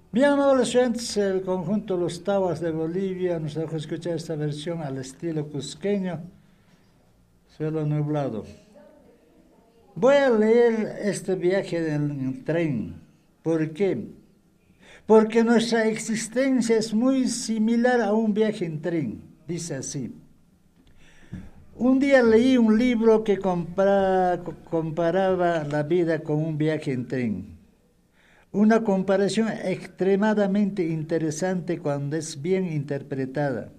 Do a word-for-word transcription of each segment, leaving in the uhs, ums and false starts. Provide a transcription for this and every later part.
Bien, amables oyentes, el conjunto Los Tahuas de Bolivia nos dejó escuchar esta versión al estilo cusqueño, Cielo Nublado. Voy a leer este viaje en tren. ¿Por qué? Porque nuestra existencia es muy similar a un viaje en tren. Dice así. Un día leí un libro que compara, comparaba la vida con un viaje en tren. Una comparación extremadamente interesante cuando es bien interpretada.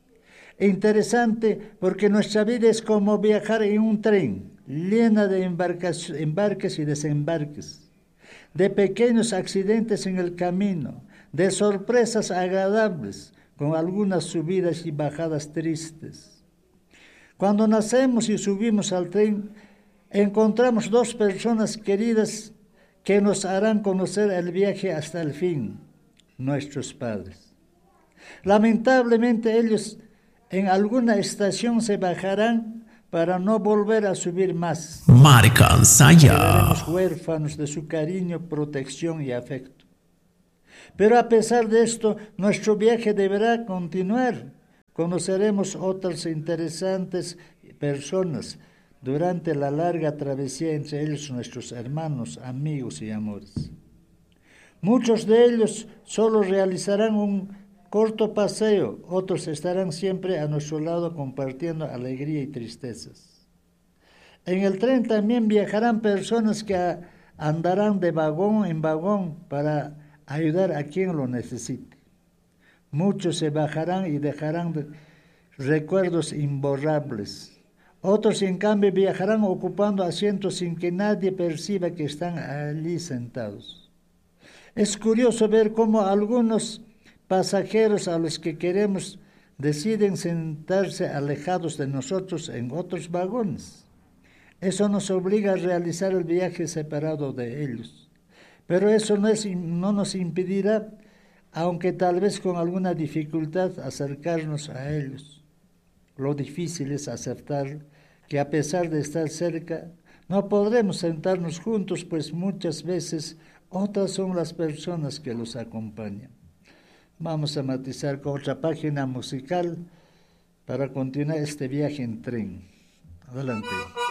Interesante porque nuestra vida es como viajar en un tren, llena de embarques y desembarques, de pequeños accidentes en el camino, de sorpresas agradables, con algunas subidas y bajadas tristes. Cuando nacemos y subimos al tren, encontramos dos personas queridas que nos harán conocer el viaje hasta el fin, nuestros padres. Lamentablemente ellos en alguna estación se bajarán para no volver a subir más. Marcansaya. Quedaremos huérfanos de su cariño, protección y afecto. Pero a pesar de esto, nuestro viaje deberá continuar. Conoceremos otras interesantes personas durante la larga travesía, entre ellos nuestros hermanos, amigos y amores. Muchos de ellos solo realizarán un corto paseo, otros estarán siempre a nuestro lado compartiendo alegría y tristezas. En el tren también viajarán personas que andarán de vagón en vagón para ayudar a quien lo necesite. Muchos se bajarán y dejarán recuerdos imborrables. Otros, en cambio, viajarán ocupando asientos sin que nadie perciba que están allí sentados. Es curioso ver cómo algunos pasajeros a los que queremos deciden sentarse alejados de nosotros en otros vagones. Eso nos obliga a realizar el viaje separado de ellos. Pero eso no, es, no nos impedirá, aunque tal vez con alguna dificultad, acercarnos a ellos. Lo difícil es aceptar que a pesar de estar cerca, no podremos sentarnos juntos, pues muchas veces otras son las personas que los acompañan. Vamos a matizar con otra página musical para continuar este viaje en tren. Adelante.